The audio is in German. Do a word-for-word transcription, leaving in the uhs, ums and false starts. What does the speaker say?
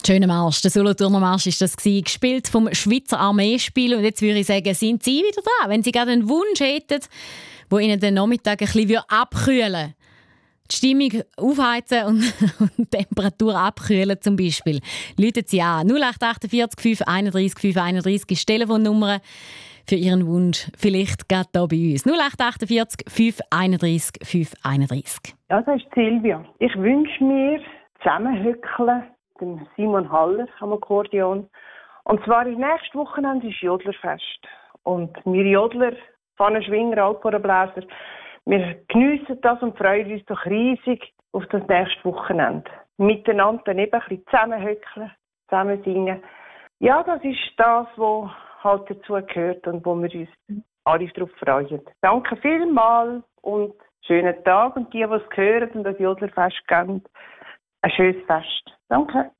Schöner Marsch, der Solothurner Marsch war das gewesen, gespielt vom Schweizer Armeespiel. Und jetzt würde ich sagen, sind Sie wieder dran, wenn Sie gerade einen Wunsch hätten, der Ihnen den Nachmittag ein bisschen abkühlen würde. Die Stimmung aufheizen und, und die Temperatur abkühlen zum Beispiel. Rufen Sie an. null acht achtundvierzig fünf einunddreißig fünf einunddreißig ist die Telefonnummer für Ihren Wunsch. Vielleicht geht hier bei uns. null acht achtundvierzig fünf einunddreißig fünf einunddreißig. Ja, das ist Silvia. Ich wünsche mir zusammenhückeln, den Simon Haller am Akkordeon. Und zwar im nächsten Wochenende ist Jodlerfest. Und wir Jodler, Pfannenschwinger, Alporenbläser, wir geniessen das und freuen uns doch riesig auf das nächste Wochenende. Miteinander dann eben ein bisschen zusammenhückeln, zusammen singen. Ja, das ist das, was halt dazu gehört und wo wir uns alle darauf freuen. Danke vielmals und schönen Tag. Und die, die es hören und das Jodlerfest geben, ein schönes Fest. Danke.